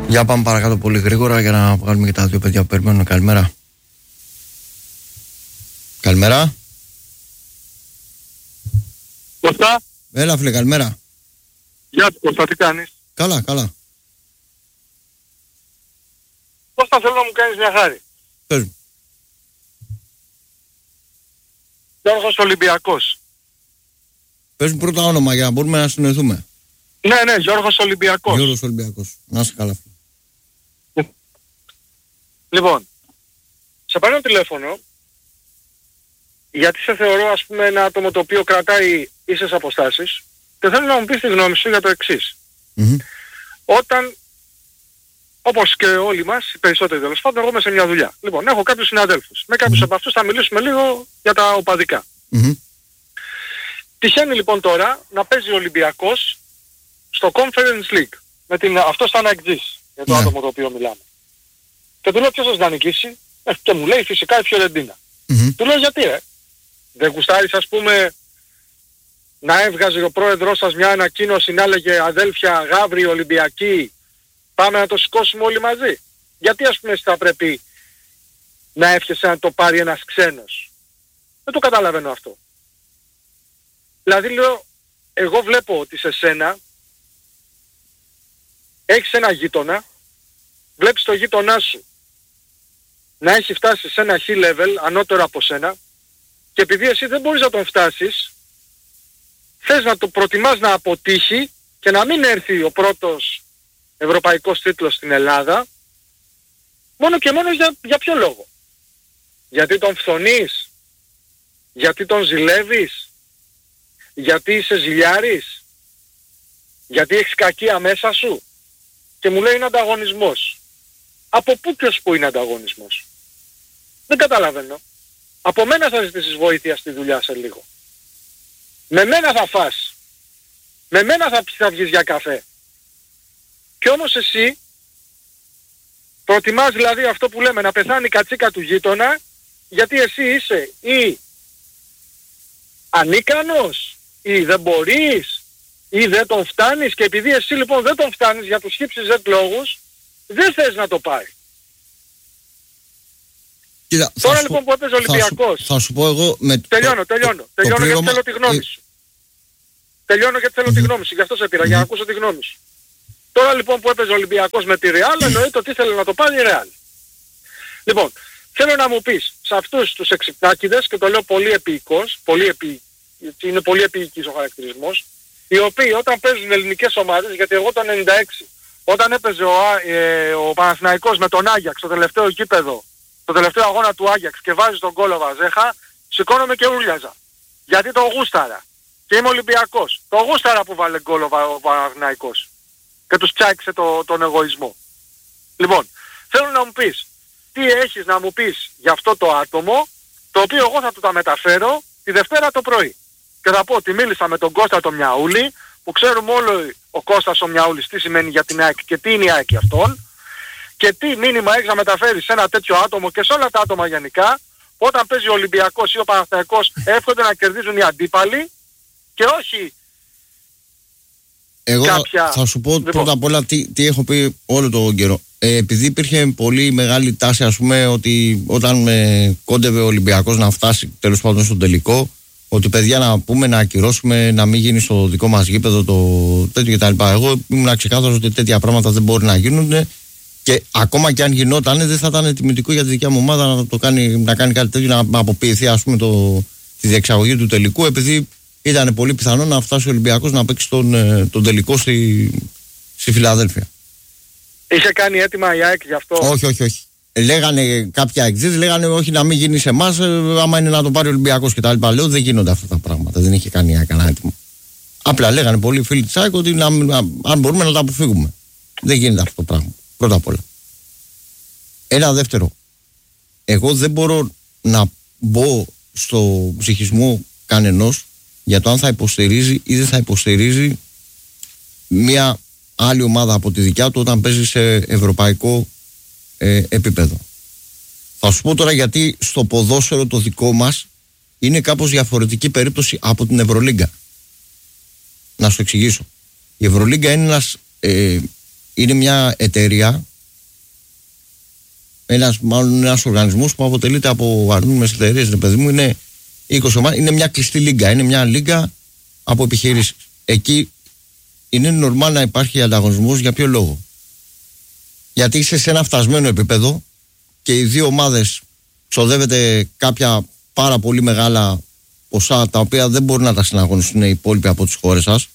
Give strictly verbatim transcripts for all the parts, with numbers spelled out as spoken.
Για πάμε παρακάτω πολύ γρήγορα για να βγάλουμε και τα δύο παιδιά που περιμένουν. Καλημέρα. Καλημέρα. Κώστα. Έλα φίλε, καλημέρα. Γεια σου Κώστα, τι κάνεις? Καλά, καλά. Κώστα, θέλω να μου κάνεις μια χάρη. Πες μου. Γιώργος Ολυμπιακός. Πες μου πρώτα όνομα για να μπορούμε να συνοηθούμε. Ναι, ναι, Γιώργος Ολυμπιακός. Γιώργος Ολυμπιακός. Να είσαι καλά. Λοιπόν, σε παίρνω τηλέφωνο γιατί σε θεωρώ ας πούμε ένα άτομο το οποίο κρατάει ίσες αποστάσεις και θέλω να μου πεις τη γνώμη σου για το εξής. Mm-hmm. Όταν, όπως και όλοι μας, οι περισσότεροι τέλος πάντων, εγώ είμαι σε μια δουλειά. Λοιπόν, έχω κάποιους συναδέλφους. Με κάποιους mm-hmm. από αυτούς θα μιλήσουμε λίγο για τα οπαδικά. Mm-hmm. Τυχαίνει λοιπόν τώρα να παίζει ο Ολυμπιακός στο Conference League. Με την, αυτό θα αναγγείς για το yeah. άτομο το οποίο μιλάμε. Και του λέω ποιος θα νικήσει ε, και μου λέει φυσικά η Φιωρεντίνα. Mm-hmm. Του λέω γιατί ρε. Δεν γουστάρεις ας πούμε να έβγαζε ο πρόεδρος σας μια ανακοίνωση να έλεγε αδέλφια Γαύροι Ολυμπιακοί πάμε να το σηκώσουμε όλοι μαζί. Γιατί ας πούμε θα πρέπει να εύχεσαι να το πάρει ένας ξένος. Δεν το καταλαβαίνω αυτό. Δηλαδή λέω εγώ βλέπω ότι σε σένα έχεις ένα γείτονα, βλέπεις το γείτονά σου να έχει φτάσει σε ένα high level ανώτερο από σένα και επειδή εσύ δεν μπορείς να τον φτάσεις θες να το προτιμάς να αποτύχει και να μην έρθει ο πρώτος ευρωπαϊκός τίτλος στην Ελλάδα μόνο και μόνο για, για ποιο λόγο. Γιατί τον φθονείς, γιατί τον ζηλεύεις, γιατί είσαι ζηλιάρης, γιατί έχεις κακία μέσα σου και μου λέει είναι ανταγωνισμός. Από πού και ως πού είναι ανταγωνισμός? Δεν καταλαβαίνω. Από μένα θα ζητήσεις βοήθεια στη δουλειά σε λίγο. Με μένα θα φας. Με μένα θα, θα βγεις για καφέ. Και όμως εσύ προτιμάς δηλαδή αυτό που λέμε να πεθάνει η κατσίκα του γείτονα γιατί εσύ είσαι ή ανίκανος ή δεν μπορείς ή δεν τον φτάνεις και επειδή εσύ λοιπόν δεν τον φτάνεις για τους χύψεις ζετ λόγους δεν θες να το πάρει. Κοίτα, τώρα λοιπόν που έπαιζε ο Ολυμπιακός. Θα, θα σου πω εγώ με τελειώνω, τελειώνω. Το, τελειώνω το γιατί θέλω τη γνώμη σου. Τελειώνω γιατί θέλω mm-hmm. τη γνώμη σου. Γι' αυτό σε πήρα, mm-hmm. για να ακούσω τη γνώμη σου. Τώρα λοιπόν που έπαιζε ο Ολυμπιακός με τη Real, εννοείται ότι ήθελε να το πάρει η Real. Λοιπόν, θέλω να μου πεις σε αυτούς τους εξυπνάκηδες, και το λέω πολύ επίοικος, πολύ επί, είναι πολύ επίοικης ο χαρακτηρισμός, οι οποίοι όταν παίζουν ελληνικές ομάδες, γιατί εγώ το ενενήντα έξι, όταν έπαιζε ο, ε, ο Παναθηναϊκός με τον Άγιαξ στο τελευταίο γήπεδο, το τελευταίο αγώνα του Άγιαξ και βάζει τον γκολ ο Βαζέχα, σηκώνομαι και ούλιαζα. Γιατί το γούσταρα. Και είμαι Ολυμπιακός. Το γούσταρα που βάλε γκολ ο Παναθηναϊκός. Και τους τσάκισε το, τον εγωισμό. Λοιπόν, θέλω να μου πεις, τι έχεις να μου πεις για αυτό το άτομο, το οποίο εγώ θα του τα μεταφέρω τη Δευτέρα το πρωί. Και θα πω ότι μίλησα με τον Κώστα το Μιαούλη, που ξέρουμε όλο ο Κώστας ο Μιαούλης τι σημαίνει για την ΑΕΚ και τι είναι η ΑΕΚ για αυτόν. Και τι μήνυμα έχεις να μεταφέρεις σε ένα τέτοιο άτομο και σε όλα τα άτομα γενικά, όταν παίζει ο Ολυμπιακός ή ο Παναθηναϊκός εύχονται να κερδίζουν οι αντίπαλοι και όχι εγώ κάποια... θα σου πω λοιπόν. πρώτα απ' όλα τι, τι έχω πει όλο τον καιρό. Ε, επειδή υπήρχε πολύ μεγάλη τάση ας πούμε ότι όταν ε, κόντευε ο Ολυμπιακός να φτάσει τέλος πάντων στο τελικό, ότι παιδιά να πούμε να ακυρώσουμε, να μην γίνει στο δικό μας γήπεδο το τέτοιο κτλ. Εγώ ήμουν ξεκάθαρος ότι τέτοια πράγματα δεν μπορεί να γίνουν. Και ακόμα και αν γινόταν, δεν θα ήταν τιμητικό για τη δικιά μου ομάδα να, το κάνει, να κάνει κάτι τέτοιο, να αποποιηθεί ας πούμε το, τη διεξαγωγή του τελικού, επειδή ήταν πολύ πιθανό να φτάσει ο Ολυμπιακός να παίξει τον, τον τελικό στη, στη Φιλαδέλφια. Είχε κάνει έτοιμα η ΑΕΚ γι' αυτό? Όχι, όχι, όχι. Λέγανε κάποια εξής, λέγανε όχι να μην γίνει σε εμάς, άμα είναι να το πάρει ο Ολυμπιακός κτλ. Λέω δεν γίνονται αυτά τα πράγματα, δεν είχε κάνει η ΑΕΚ κανένα έτοιμο. Απλά λέγανε πολλοί φίλοι της ΑΕΚ ότι να, να, αν μπορούμε να τα αποφύγουμε. Δεν γίνεται αυτό το πράγμα. Πρώτα απ' όλα. Ένα δεύτερο. Εγώ δεν μπορώ να μπω στο ψυχισμό κανενός για το αν θα υποστηρίζει ή δεν θα υποστηρίζει μια άλλη ομάδα από τη δικιά του όταν παίζει σε ευρωπαϊκό ε, επίπεδο. Θα σου πω τώρα γιατί στο ποδόσφαιρο το δικό μας είναι κάπως διαφορετική περίπτωση από την Ευρωλίγκα. Να σου εξηγήσω. Η Ευρωλίγκα είναι ένας... Ε, είναι μια εταιρεία, ένας, μάλλον ένας οργανισμός που αποτελείται από αρνούμενες εταιρείες, παιδί μου, είναι είκοσι ομάδες, είναι μια κλειστή λίγκα, είναι μια λίγκα από επιχειρήσεις. Εκεί είναι νορμάλ να υπάρχει ανταγωνισμός. Για ποιο λόγο? Γιατί είσαι σε ένα φτασμένο επίπεδο και οι δύο ομάδες ξοδεύεται κάποια πάρα πολύ μεγάλα ποσά τα οποία δεν μπορούν να τα συναγωνιστούν οι υπόλοιποι από τις χώρες σας,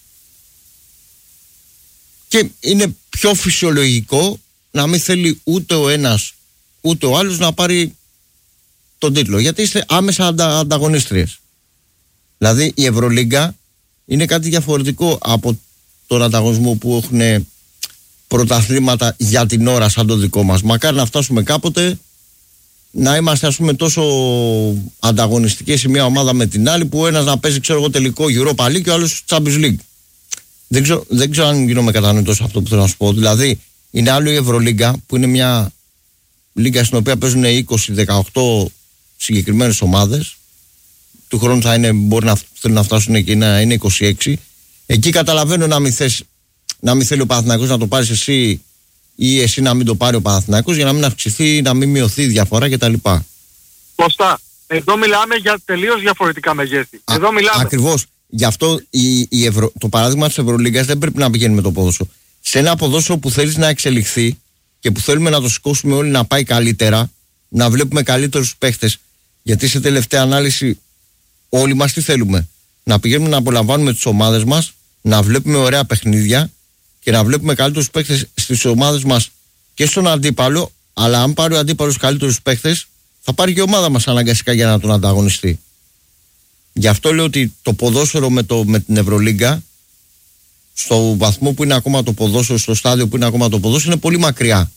και είναι πιο φυσιολογικό να μην θέλει ούτε ο ένας ούτε ο άλλος να πάρει τον τίτλο, γιατί είστε άμεσα αντα, ανταγωνίστριες. Δηλαδή η Ευρωλίγκα είναι κάτι διαφορετικό από τον ανταγωνισμό που έχουν πρωταθλήματα για την ώρα σαν το δικό μας. Μακάρι να φτάσουμε κάποτε να είμαστε, ας πούμε, τόσο ανταγωνιστικές η μία ομάδα με την άλλη, που ο ένας να παίζει, ξέρω εγώ, τελικό Europa League και ο άλλος Champions League. Δεν ξέρω, δεν ξέρω αν γίνομαι κατανοητός αυτό που θέλω να σου πω. Δηλαδή είναι άλλο η Ευρωλίγκα, που είναι μια λίγκα στην οποία παίζουν είκοσι δεκαοκτώ συγκεκριμένες ομάδες. Του χρόνου θα είναι, μπορεί να θέλουν να φτάσουν και να είναι είκοσι έξι. Εκεί καταλαβαίνω να μην, θες, να μην θέλει ο Παναθηναϊκός να το πάρεις εσύ ή εσύ να μην το πάρει ο Παναθηναϊκός, για να μην αυξηθεί, να μην μειωθεί η διαφορά κτλ. Κώστα, εδώ μιλάμε για τελείως διαφορετικά μεγέθη. Α, εδώ μιλάμε. Ακριβώς. Γι' αυτό η, η Ευρω... το παράδειγμα της Ευρωλίγκας δεν πρέπει να πηγαίνει με το ποδόσφαιρο. Σε ένα ποδόσφαιρο που θέλεις να εξελιχθεί και που θέλουμε να το σηκώσουμε όλοι να πάει καλύτερα, να βλέπουμε καλύτερους παίχτες. Γιατί σε τελευταία ανάλυση όλοι μας τι θέλουμε? Να πηγαίνουμε να απολαμβάνουμε τις ομάδες μας, να βλέπουμε ωραία παιχνίδια και να βλέπουμε καλύτερους παίχτες στις ομάδες μας και στον αντίπαλο. Αλλά αν πάρει ο αντίπαλος καλύτερους παίχτες, θα πάρει και η ομάδα μας αναγκαστικά για να τον ανταγωνιστεί. Γι' αυτό λέω ότι το ποδόσφαιρο με, το, με την Ευρωλίγκα, στο βαθμό που είναι ακόμα το ποδόσφαιρο, στο στάδιο που είναι ακόμα το ποδόσφαιρο, είναι πολύ μακριά.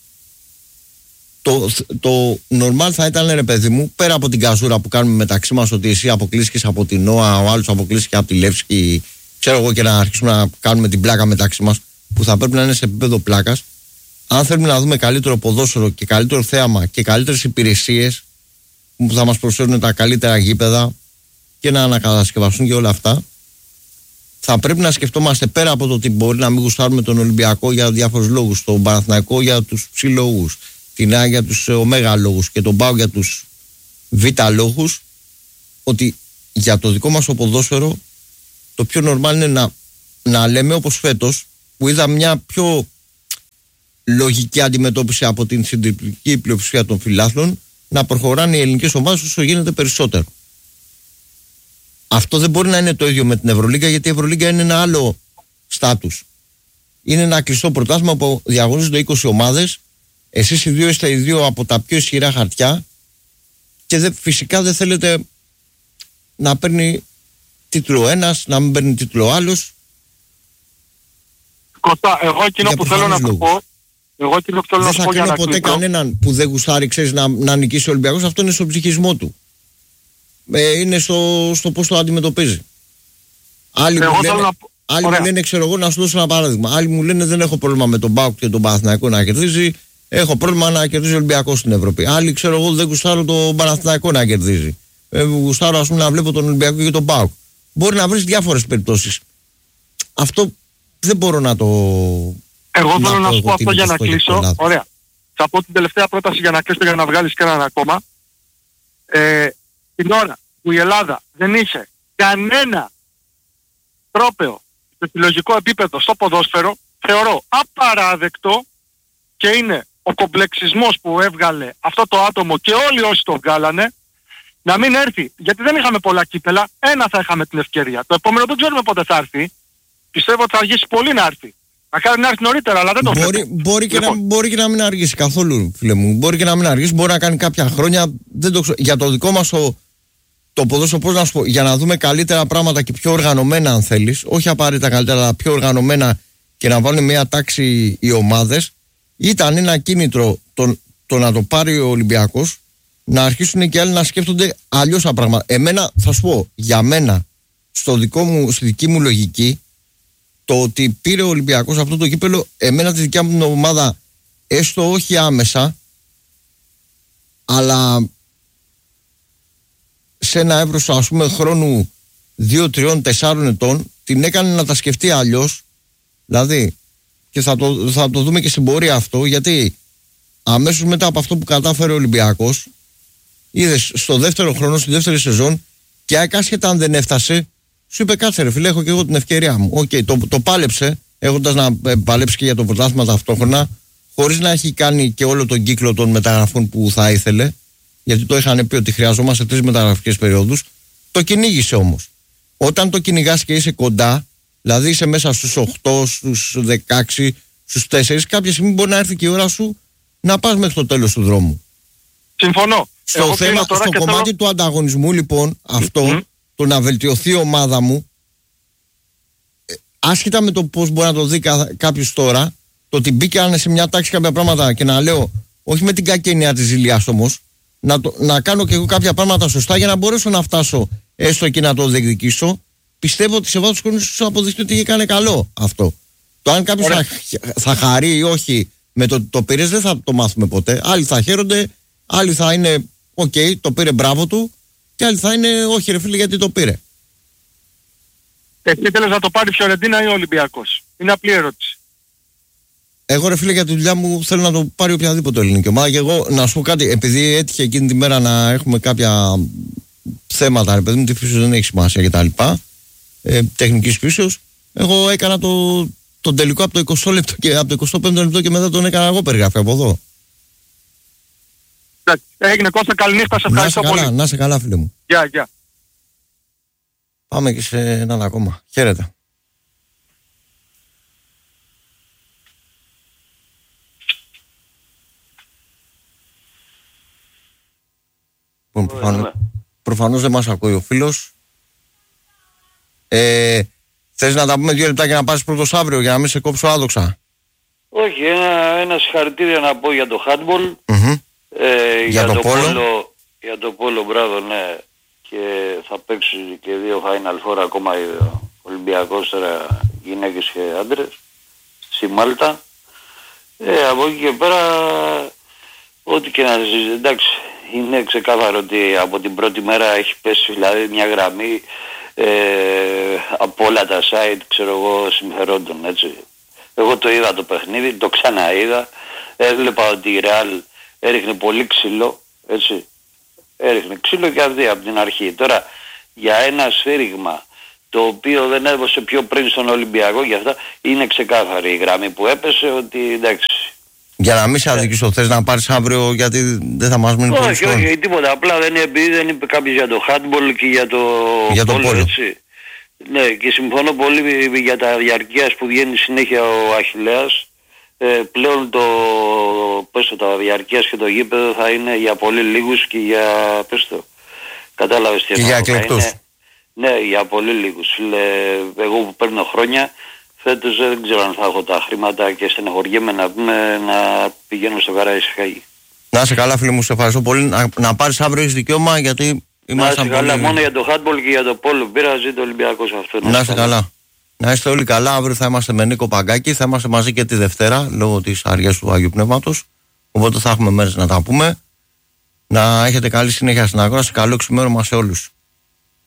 Το, το normal θα ήταν, ρε παιδί μου, πέρα από την καζούρα που κάνουμε μεταξύ μας, ότι εσύ αποκλείστηκες από την ΝΟΑ, ο άλλος αποκλείστηκε από τη Λεύσκη, ξέρω εγώ, και να αρχίσουμε να κάνουμε την πλάκα μεταξύ μας, που θα πρέπει να είναι σε επίπεδο πλάκας. Αν θέλουμε να δούμε καλύτερο ποδόσφαιρο και καλύτερο θέαμα και καλύτερες υπηρεσίες που θα μας προσφέρουν τα καλύτερα γήπεδα και να ανακατασκευαστούν και όλα αυτά, θα πρέπει να σκεφτόμαστε, πέρα από το ότι μπορεί να μην γουστάρουμε τον Ολυμπιακό για διάφορους λόγους, τον Παναθηναϊκό για τους ψ λόγους, την Α για τους ωμέγα λόγους και τον ΠΑΟ για τους Β λόγους, ότι για το δικό μας το ποδόσφαιρο το πιο normal είναι να, να λέμε, όπως φέτος που είδα μια πιο λογική αντιμετώπιση από την συντριπτική πλειοψηφία των φιλάθλων, να προχωράνε οι ελληνικές ομάδες όσο γίνεται περισσότερο. Αυτό δεν μπορεί να είναι το ίδιο με την Ευρωλίγκα, γιατί η Ευρωλίγκα είναι ένα άλλο στάτους. Είναι ένα κλειστό πρωτάθλημα που διαγωνίζονται είκοσι ομάδες. Εσείς οι δύο είστε οι δύο από τα πιο ισχυρά χαρτιά και δε, φυσικά δεν θέλετε να παίρνει τίτλο ένας, να μην παίρνει τίτλο άλλος. Κώστα, εγώ εκείνο που θέλω να σου πω, εγώ εκείνο που θέλω να σου πω για να δεν θα κρίνω ποτέ κανέναν που δεν γουστάρει, ξέρεις, να, να νικήσει ο Ολυμπιακός. Αυτό είναι στον ψυχισμό του. Ε, είναι στο, στο πώς το αντιμετωπίζει. Άλλοι, μου λένε, να... άλλοι μου λένε, ξέρω εγώ, να σου δώσω ένα παράδειγμα. Άλλοι μου λένε δεν έχω πρόβλημα με τον ΠΑΟΚ και τον Παναθηναϊκό να κερδίζει. Έχω πρόβλημα να κερδίζει ο Ολυμπιακός στην Ευρώπη. Άλλοι, ξέρω εγώ, δεν γουστάρω τον Παναθηναϊκό να κερδίζει. Ε, γουστάρω, ας πούμε, να βλέπω τον Ολυμπιακό και τον ΠΑΟΚ. Μπορεί να βρεις διάφορες περιπτώσεις. Αυτό δεν μπορώ να το. Εγώ θέλω να σου πω αυτό για να κλείσω. Ωραία. Θα πω την τελευταία πρόταση για να κλείσω, για να βγάλεις και έναν ακόμα. Ε, την ώρα που η Ελλάδα δεν είχε κανένα τρόπαιο στο συλλογικό επίπεδο στο ποδόσφαιρο, θεωρώ απαράδεκτο, και είναι ο κομπλεξισμός που έβγαλε αυτό το άτομο και όλοι όσοι το βγάλανε, να μην έρθει. Γιατί δεν είχαμε πολλά κύπελα, ένα θα είχαμε την ευκαιρία. Το επόμενο δεν ξέρουμε πότε θα έρθει. Πιστεύω ότι θα αργήσει πολύ να έρθει. Μακάρι να έρθει νωρίτερα, αλλά δεν το μπορεί, βλέπω. Μπορεί και, λοιπόν. να, μπορεί και να μην αργήσει καθόλου, φίλε μου. Μπορεί και να μην αργήσει, μπορεί να κάνει κάποια χρόνια. Δεν το ξέρω. Για το δικό μας το, το ποδόσφαιρο, πώς να σου πω, για να δούμε καλύτερα πράγματα και πιο οργανωμένα, αν θέλεις. Όχι απαραίτητα καλύτερα, αλλά πιο οργανωμένα και να βάλουν μια τάξη οι ομάδες. Ήταν ένα κίνητρο το, το να το πάρει ο Ολυμπιακός, να αρχίσουν και άλλοι να σκέφτονται αλλιώς τα πράγματα. Εμένα, θα σου πω, για μένα, στο δικό μου, στη δική μου λογική, το ότι πήρε ο Ολυμπιακός αυτό το κύπελο, εμένα τη δικιά μου την ομάδα, έστω όχι άμεσα, αλλά σε ένα εύρος, ας πούμε, χρόνου δύο, τριών, τεσσάρων ετών, την έκανε να τα σκεφτεί αλλιώς. Δηλαδή, και θα το, θα το δούμε και στην πορεία αυτό, γιατί αμέσως μετά από αυτό που κατάφερε ο Ολυμπιακός, είδες στο δεύτερο χρόνο, στη δεύτερη σεζόν, και άσχετα αν δεν έφτασε, σου είπε κάτσε ρε φίλε, έχω και εγώ την ευκαιρία μου. Οκ, okay, το, το πάλεψε, έχοντας να παλέψει και για το πρωτάθλημα ταυτόχρονα, χωρίς να έχει κάνει και όλο τον κύκλο των μεταγραφών που θα ήθελε, γιατί το είχαν πει ότι χρειαζόμαστε τρεις μεταγραφικές περιόδους. Το κυνήγησε όμως. Όταν το κυνηγάς και είσαι κοντά, δηλαδή είσαι μέσα στους οκτώ, στους δεκαέξι, στους τέσσερα, κάποια στιγμή μπορεί να έρθει και η ώρα σου να πας μέχρι το τέλος του δρόμου. Συμφωνώ. Στο, Εγώ θέμα, στο κομμάτι θέλω... του ανταγωνισμού, λοιπόν, αυτό, mm-hmm. το να βελτιωθεί η ομάδα μου, άσχετα με το πώς μπορεί να το δει κάποιος τώρα, το ότι μπήκαν σε μια τάξη κάποια πράγματα και να λέω, όχι με την κακή έννοια της ζηλιάς όμως, να, το, να κάνω και εγώ κάποια πράγματα σωστά για να μπορέσω να φτάσω έστω και να το διεκδικήσω. Πιστεύω ότι σε βάθος χρόνου σου αποδείχνει ότι έκανε καλό αυτό. Το αν κάποιος θα, θα χαρεί ή όχι με το το πήρες δεν θα το μάθουμε ποτέ. Άλλοι θα χαίρονται, άλλοι θα είναι οκ, okay, το πήρε, μπράβο του, και άλλοι θα είναι όχι ρε φίλε γιατί το πήρε. Εσύ θέλεις να το πάρει Φιωρεντίνα ή ο Ολυμπιακός? Είναι απλή ερώτηση. Εγώ ρε φίλε για τη δουλειά μου θέλω να το πάρει οποιαδήποτε ελληνική ομάδα, και εγώ να σου πω κάτι, επειδή έτυχε εκείνη τη μέρα να έχουμε κάποια θέματα, ρε παιδί μου, τη φύσεως δεν έχει σημασία κτλ. Ε, τεχνικής φύσεως, εγώ έκανα το, τον τελικό από το εικοστό λεπτό και από το εικοστό πέμπτο λεπτό και μετά τον έκανα εγώ περιγράφη από εδώ. Έγινε Κώστα, καληνύχτα, σε ευχαριστώ πολύ. Καλά, να σε καλά φίλε μου. Γεια, yeah, γεια. Yeah. Πάμε και σε έναν ακόμα. Χαίρετε. Προφανώς, προφανώς δεν μας ακούει ο φίλος. Ε, θες να τα πούμε δύο λεπτά και να πάρεις πρώτος αύριο για να μην σε κόψω άδοξα? Όχι, ένα, ένα συγχαρητήρια να πω για το handball, mm-hmm. ε, για, για το, το πόλο. πόλο. Για το πόλο, μπράβο, ναι. Και θα παίξει και δύο Final Four ακόμα ο Ολυμπιακός τώρα, γυναίκες και άντρες, στη Μάλτα. Ε, από εκεί και πέρα, ό,τι και να ζήσει, εντάξει, είναι ξεκάθαρο ότι από την πρώτη μέρα έχει πέσει δηλαδή μια γραμμή ε, από όλα τα site, ξέρω εγώ, συμφερόντων, έτσι. Εγώ το είδα το παιχνίδι, το ξαναείδα, έβλεπα ότι η Real έριχνε πολύ ξύλο, έτσι. Έριχνε ξύλο και αυτή από την αρχή. Τώρα, για ένα σφύριγμα το οποίο δεν έδωσε πιο πριν στον Ολυμπιακό, για αυτά είναι ξεκάθαρη η γραμμή που έπεσε, ότι εντάξει. Για να μην σε αδικήσω, θες να πάρεις αύριο γιατί δεν θα μας μείνει πολύ Όχι, όχι, όχι, τίποτα. Απλά δεν είναι, επειδή δεν είπε κάποιος για το handball και για το, για το πόλο, έτσι. Ναι, και συμφωνώ πολύ για τα διαρκείας που βγαίνει συνέχεια ο Αχιλλέας. Ε, πλέον το, πες το, τα διαρκείας και το γήπεδο θα είναι για πολύ λίγους και για, πες το, κατάλαβες τι εννοώ. Και για εκλεκτούς. Ναι, για πολύ λίγους. Φίλε, εγώ που παίρνω χρόνια, φέτος δεν ξέρω αν θα έχω τα χρήματα και στεναχωριέμαι να, πούμε, να πηγαίνω στο Καραϊσκάκι. Να είσαι καλά φίλε μου, σε ευχαριστώ πολύ. Να, να πάρεις αύριο έχεις δικαίωμα, γιατί να είσαι καλά, πολύ... μόνο για το handball και για το πόλο πήραζε το Ολυμπιακός αυτό. Να είσαι καλά. καλά. Να είστε όλοι καλά. Αύριο θα είμαστε με Νίκο Παγκάκη. Θα είμαστε μαζί και τη Δευτέρα λόγω της αργίας του Αγίου Πνεύματος. Οπότε θα έχουμε μέρες να τα πούμε. Να έχετε καλή συνέχεια στην αγορά. Σε καλό ξημέρωμα σε όλους.